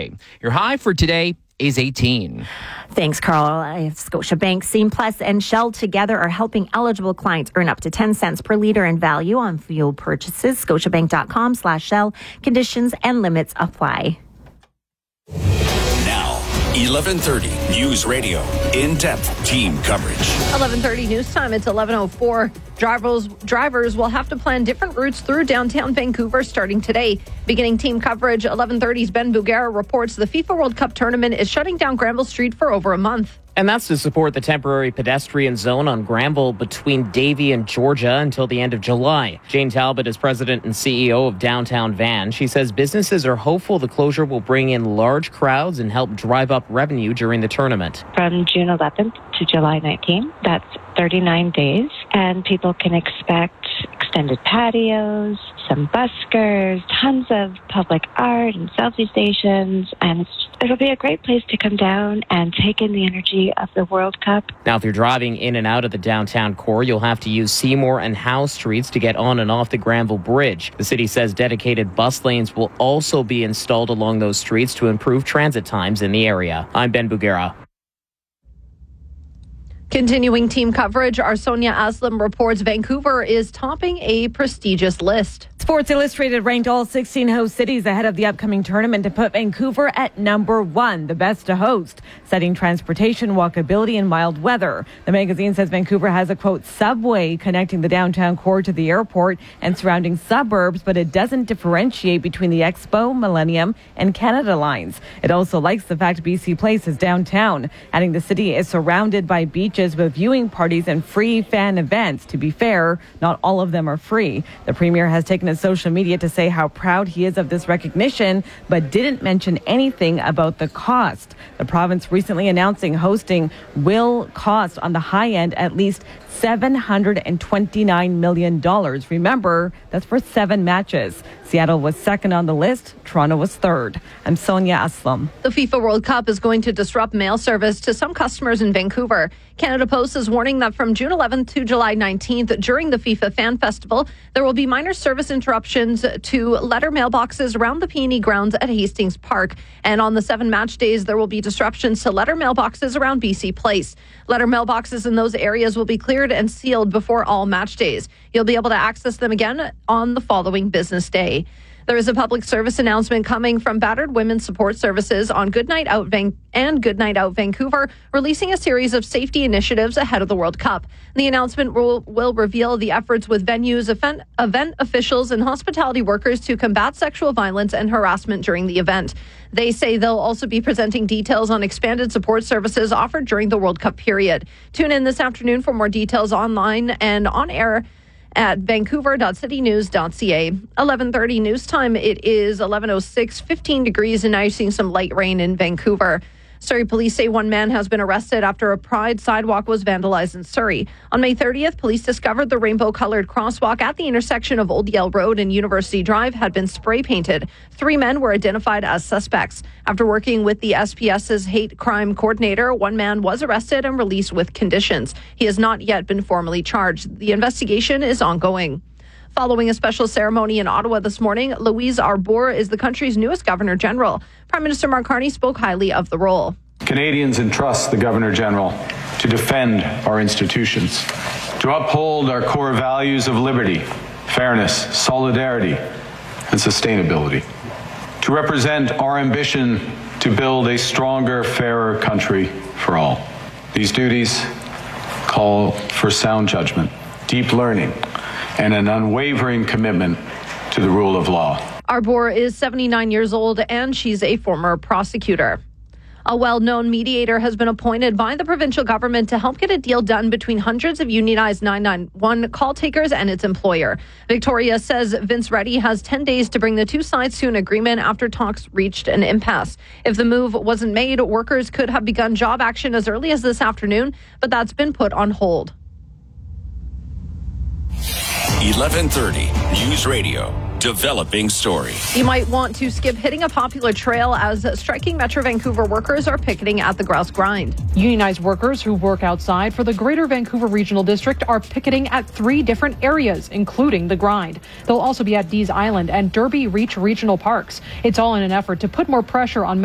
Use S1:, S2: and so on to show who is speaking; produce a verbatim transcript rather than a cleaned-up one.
S1: today. Your high for today is eighteen.
S2: Thanks, Carl. Scotiabank, Scene Plus, and Shell together are helping eligible clients earn up to ten cents per litre in value on fuel purchases. Scotiabank.com slash Shell. Conditions and limits apply.
S3: Now, eleven thirty News Radio. In-depth team coverage.
S4: eleven thirty news time. It's eleven oh four. Drivers, drivers will have to plan different routes through downtown Vancouver starting today. Beginning team coverage, eleven thirty's Ben Bugera reports the FIFA World Cup tournament is shutting down Granville Street for over a month.
S5: And that's to support the temporary pedestrian zone on Granville between Davie and Georgia until the end of July. Jane Talbot is president and C E O of Downtown Van. She says businesses are hopeful the closure will bring in large crowds and help drive up revenue during the tournament.
S6: From June eleventh to July nineteenth, that's thirty-nine days, and people can expect extended patios, some buskers, tons of public art and selfie stations, and it's, it'll be a great place to come down and take in the energy of the World Cup.
S5: Now, if you're driving in and out of the downtown core, you'll have to use Seymour and Howe streets to get on and off the Granville Bridge. The city says dedicated bus lanes will also be installed along those streets to improve transit times in the area. I'm Ben Bugera.
S4: Continuing team coverage, our Sonia Aslam reports Vancouver is topping a prestigious list.
S7: Sports Illustrated ranked all sixteen host cities ahead of the upcoming tournament to put Vancouver at number one, the best to host, citing transportation, walkability, and mild weather. The magazine says Vancouver has a, quote, subway connecting the downtown core to the airport and surrounding suburbs, but it doesn't differentiate between the Expo, Millennium, and Canada lines. It also likes the fact B C Place is downtown, adding the city is surrounded by beaches with viewing parties and free fan events. To be fair, not all of them are free. The premier has taken his social media to say how proud he is of this recognition, but didn't mention anything about the cost. The province recently announcing hosting will cost on the high end at least seven hundred twenty-nine million dollars. Remember, that's for seven matches. Seattle was second on the list. Toronto was third. I'm Sonia Aslam.
S4: The FIFA World Cup is going to disrupt mail service to some customers in Vancouver. Canada Post is warning that from June eleventh to July nineteenth, during the FIFA Fan Festival, there will be minor service interruptions to letter mailboxes around the P and E grounds at Hastings Park. And on the seven match days, there will be disruptions to letter mailboxes around B C Place. Letter mailboxes in those areas will be cleared and sealed before all match days. You'll be able to access them again on the following business day. There is a public service announcement coming from Battered Women's Support Services on Good Night Out Van- and Good Night Out Vancouver, releasing a series of safety initiatives ahead of the World Cup. The announcement will, will reveal the efforts with venues, event, event officials, and hospitality workers to combat sexual violence and harassment during the event. They say they'll also be presenting details on expanded support services offered during the World Cup period. Tune in this afternoon for more details online and on air at vancouver dot city news dot c a. eleven thirty news time. It is eleven oh six, fifteen degrees, and now you're seeing some light rain in Vancouver. Surrey police say one man has been arrested after a Pride sidewalk was vandalized in Surrey. On May thirtieth, police discovered the rainbow-colored crosswalk at the intersection of Old Yale Road and University Drive had been spray-painted. Three men were identified as suspects. After working with the S P S's hate crime coordinator, one man was arrested and released with conditions. He has not yet been formally charged. The investigation is ongoing. Following a special ceremony in Ottawa this morning, Louise Arbour is the country's newest Governor General. Prime Minister Mark Carney spoke highly of the role.
S8: Canadians entrust the Governor General to defend our institutions, to uphold our core values of liberty, fairness, solidarity, and sustainability, to represent our ambition to build a stronger, fairer country for all. These duties call for sound judgment, deep learning, and an unwavering commitment to the rule of law.
S4: Arbour is seventy-nine years old and she's a former prosecutor. A well-known mediator has been appointed by the provincial government to help get a deal done between hundreds of unionized nine nine one call takers and its employer. Victoria says Vince Reddy has ten days to bring the two sides to an agreement after talks reached an impasse. If the move wasn't made, workers could have begun job action as early as this afternoon, but that's been put on hold.
S3: eleven thirty News Radio. Developing story.
S4: You might want to skip hitting a popular trail as striking Metro Vancouver workers are picketing at the Grouse Grind.
S9: Unionized workers who work outside for the Greater Vancouver Regional District are picketing at three different areas, including the Grind. They'll also be at Dees Island and Derby Reach Regional Parks. It's all in an effort to put more pressure on